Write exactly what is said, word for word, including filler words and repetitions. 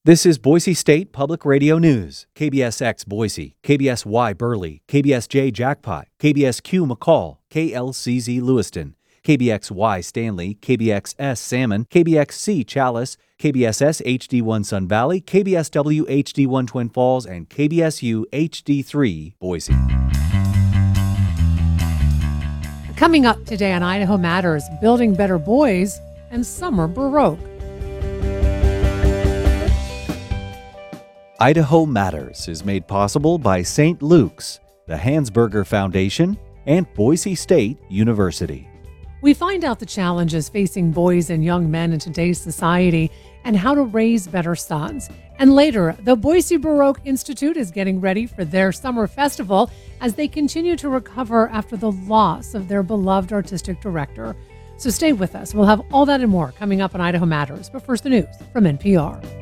This is Boise State Public Radio News. K B S X Boise, K B S Y Burley, K B S J Jackpot, K B S Q McCall, K L C Z Lewiston, K B X Y Stanley, K B X S Salmon, K B X C Chalice, K B S S H D one Sun Valley, K B S W H D one Twin Falls, and K B S U H D three Boise. Coming up today on Idaho Matters, building better boys and summer Baroque. Idaho Matters is made possible by Saint Luke's, the Hansberger Foundation, and Boise State University. We find out the challenges facing boys and young men in today's society and how to raise better sons. And later, the Boise Baroque Institute is getting ready for their summer festival as they continue to recover after the loss of their beloved artistic director. So stay with us. We'll have all that and more coming up on Idaho Matters. But first, the news from N P R.